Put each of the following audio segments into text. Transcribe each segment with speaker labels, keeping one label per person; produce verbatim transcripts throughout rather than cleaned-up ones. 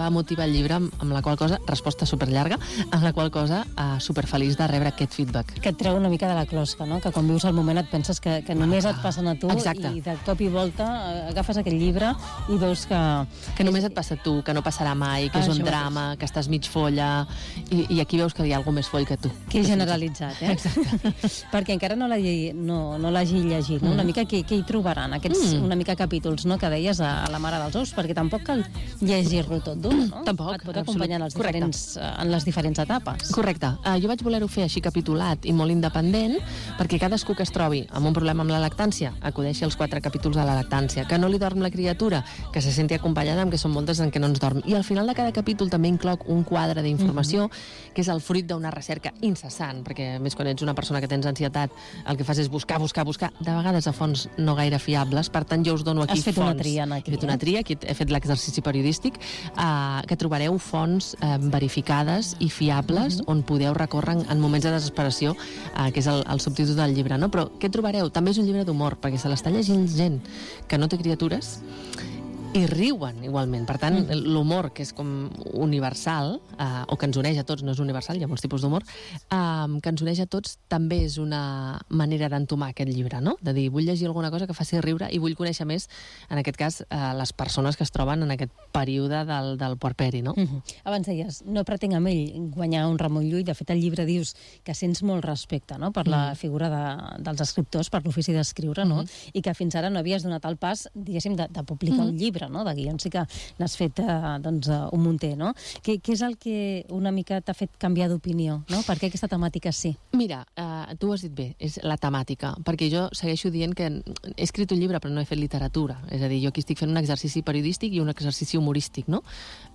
Speaker 1: va motivar el llibre, amb, amb la qual cosa, resposta superllarga, amb la qual cosa uh, superfeliç de rebre aquest feedback.
Speaker 2: Que et treu una mica de la closca, no? Que quan vius el moment et penses que, que només et passen a tu.
Speaker 1: Exacte.
Speaker 2: I de cop i volta agafes aquell llibre i veus que...
Speaker 1: Que només et passa a tu, que no passarà mai, que
Speaker 2: Ah,
Speaker 1: és un
Speaker 2: això
Speaker 1: drama, que estàs mig folla, i, i aquí veus que hi ha algú més foll que tu.
Speaker 2: Que és generalitzat, eh?
Speaker 1: Exacte.
Speaker 2: Perquè encara no l'hagi no, no l'hagi llegit, no? Una mica què, què hi trobaran, aquests
Speaker 1: Mm.
Speaker 2: una mica capítols, no?, que deies a, a la Mare dels Ous, perquè tampoc cal llegir-lo tot d'un, no?
Speaker 1: Tampoc,
Speaker 2: Et pot
Speaker 1: absolut.
Speaker 2: acompanyar en, els
Speaker 1: Correcte.
Speaker 2: diferents, eh, en les diferents etapes.
Speaker 1: Correcte. Uh, jo vaig voler-ho fer així capitulat i molt independent, perquè cadascú que es trobi amb un problema amb la lactància acudeixi als quatre capítols de la lactància, que no li dorm la criatura, que se senti acompanyada, amb que són moltes en què no ens dorm. I al final de cada capítol també incloc un quadre d'informació, mm-hmm. que és el fruit d'una recerca incessant, perquè a més quan ets una persona que tens ansietat, el que fas és buscar, buscar, buscar, de vegades a fonts no gaire fiables, per tant jo us dono aquí
Speaker 2: Has fet
Speaker 1: fonts.
Speaker 2: una tria en aquí,
Speaker 1: He fet una
Speaker 2: eh?
Speaker 1: tria, aquí he fet l'exercici periodístic, uh, que trobareu fonts uh, verificades i fiables, on podeu recórrer en, en moments de desesperació, uh, que és el, el subtítol del llibre, no? Però què trobareu? També és un llibre d'humor, perquè se l'està llegint gent que no té criatures i riuen igualment. Per tant, mm. l'humor, que és com universal, eh, o que ens uneix a tots, no és universal, hi ha molts tipus d'humor, eh, que ens uneix a tots, també és una manera d'entomar aquest llibre, no? De dir, vull llegir alguna cosa que faci riure i vull conèixer més, en aquest cas, eh, les persones que es troben en aquest període del, del puerperi, no?
Speaker 2: Mm-hmm. Abans deies, no pretenc amb ell guanyar un Ramon Llull, de fet el llibre dius que sents molt respecte, no?, per la figura de, dels escriptors, per l'ofici d'escriure, no?,
Speaker 1: Mm-hmm.
Speaker 2: i que fins ara no havies donat el pas, diguéssim, de, de publicar
Speaker 1: Mm-hmm.
Speaker 2: un llibre, no?, de guions, sí que n'has fet eh, doncs, eh, un munter, no? Què, què és el que una mica t'ha fet canviar d'opinió, no? Per què aquesta temàtica sí?
Speaker 1: Mira, eh, tu ho has dit bé, és la temàtica, perquè jo segueixo dient que he escrit un llibre però no he fet literatura, és a dir, jo aquí estic fent un exercici periodístic i un exercici humorístic, no?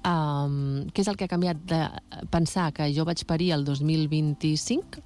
Speaker 1: Um, què és el que ha canviat de pensar que jo vaig parir el dos mil vint-i-cinc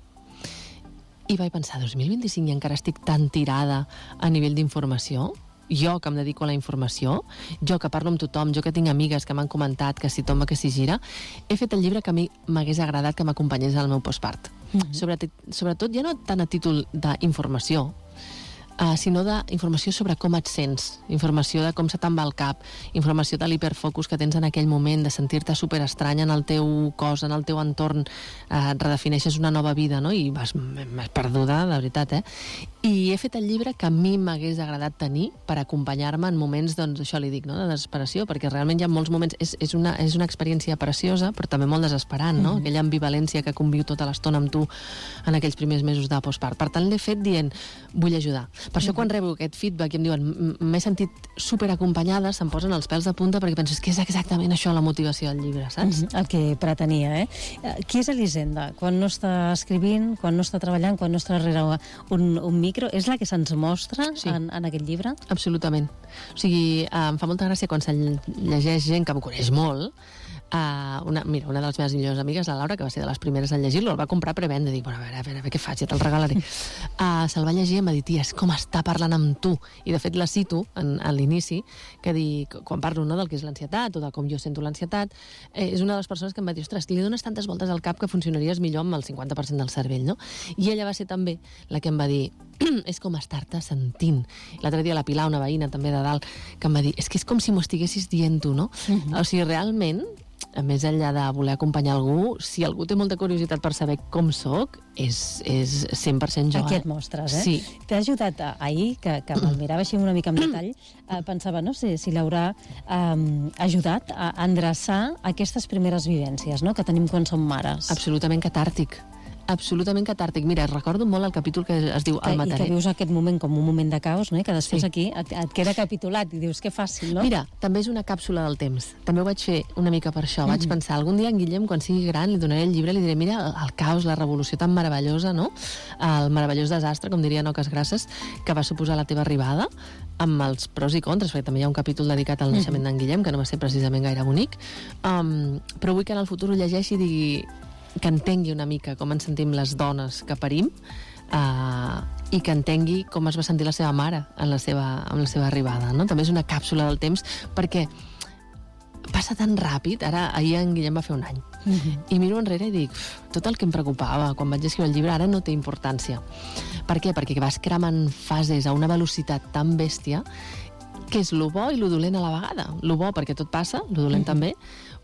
Speaker 1: i vaig pensar, dos mil vint-i-cinc i encara estic tan tirada a nivell d'informació? Jo que em dedico a la informació, jo que parlo amb tothom, jo que tinc amigues que m'han comentat que si tomba, que si gira, he fet el llibre que a mi m'hagués agradat que m'acompanyés al meu postpart. Mm-hmm. Sobretot, sobretot ja no tant a títol d'informació, Uh, sinó d'informació sobre com et sents, informació de com se te'n va el cap, informació de l'hiperfocus que tens en aquell moment, de sentir-te superestrany en el teu cos, en el teu entorn, uh, redefineixes una nova vida, no? I vas, vas perduda, de veritat, eh? I he fet el llibre que a mi m'hagués agradat tenir per acompanyar-me en moments, doncs, això li dic, no?, de desesperació, perquè realment hi ha molts moments, és, és, una, és una experiència preciosa, però també molt desesperant, no? Mm-hmm. Aquella ambivalència que conviu tota l'estona amb tu en aquells primers mesos de postpart. Per tant, l'he fet dient, vull ajudar. Per això quan rebo aquest feedback i em diuen m'he sentit superacompanyada, se'm posen els pèls de punta perquè penso que és exactament això la motivació del llibre, saps?
Speaker 2: El que pretenia, eh? Qui és Elisenda? Quan no està escrivint, quan no està treballant, quan no està darrere un, un micro, és la que se'ns mostra
Speaker 1: Sí.
Speaker 2: en, en aquest llibre?
Speaker 1: Absolutament. O sigui, em fa molta gràcia quan se llegeix gent que em coneix molt. Uh, una, mira, una de les meves millors amigues, la Laura, que va ser de les primeres en llegir-lo, el va comprar prevenda, dic, bueno, a veure, a veure, a veure què faig, ja te'l regalaré. Uh, se'l va llegir i em va dir, tia, és com està parlant amb tu. I de fet la cito en, a l'inici, que dic, quan parlo, no, del que és l'ansietat o de com jo sento l'ansietat, eh, és una de les persones que em va dir, ostres, li dones tantes voltes al cap que funcionaries millor amb el cinquanta per cent del cervell, no? I ella va ser també la que em va dir, és com estar-te sentint. L'altre dia la Pilar, una veïna també de dalt, que em va dir, és que és com si m'ho estiguessis dient tu, no? Uh-huh. O sigui, realment, a més enllà de voler acompanyar algú, si algú té molta curiositat per saber com soc, és, és cent per cent jo.
Speaker 2: Aquí
Speaker 1: eh?
Speaker 2: et mostres, eh?
Speaker 1: Sí.
Speaker 2: T'ha ajudat a, ahir, que, que me'l mirava així una mica en detall, eh, pensava, no sé si l'haurà eh, ajudat a endreçar aquestes primeres vivències, no?, que tenim quan som mares.
Speaker 1: Absolutament catàrtic. Absolutament catàrtic. Mira, recordo molt el capítol que es diu
Speaker 2: Que,
Speaker 1: El
Speaker 2: I
Speaker 1: mataré.
Speaker 2: que vius aquest moment com un moment de caos, no?, i que després
Speaker 1: Sí.
Speaker 2: aquí et, et queda capitulat i dius que fàcil, no?
Speaker 1: Mira, també és una càpsula del temps. També ho vaig fer una mica per això. Vaig pensar, algun dia en Guillem, quan sigui gran, li donaré el llibre i li diré, mira, el, el caos, la revolució tan meravellosa, no? El meravellós desastre, com diria Noques Grasses, que va suposar la teva arribada, amb els pros i contres, perquè també hi ha un capítol dedicat al naixement d'en Guillem, que no va ser precisament gaire bonic, um, però vull que en el futur ho llegeixi i digui que entengui una mica com ens sentim les dones que parim, uh, i que entengui com es va sentir la seva mare en la seva, en la seva arribada, no? També és una càpsula del temps, perquè passa tan ràpid. Ara, ahir en Guillem va fer un any. Uh-huh. I miro enrere i dic, tot el que em preocupava quan vaig escriure el llibre ara no té importància. Per què? Perquè vas cremant fases a una velocitat tan bèstia que és lo bo i lo dolent a la vegada. Lo bo perquè tot passa, lo dolent uh-huh. també,